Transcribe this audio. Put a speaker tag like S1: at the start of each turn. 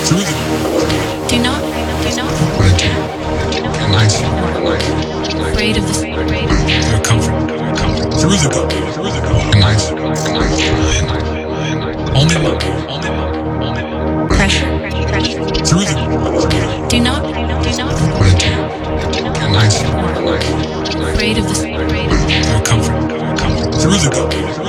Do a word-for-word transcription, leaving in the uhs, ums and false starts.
S1: Through the
S2: Do not, do not,
S1: nice.
S2: afraid of the afraid of
S1: Their comfort. Their comfort. Through the go. Through the go. Nice. Only love. Only love. Only love.
S2: pressure, pressure.
S1: Through the
S2: Do not, do not,
S1: nice.
S2: afraid of the afraid of
S1: Their comfort. Their comfort. Through the go.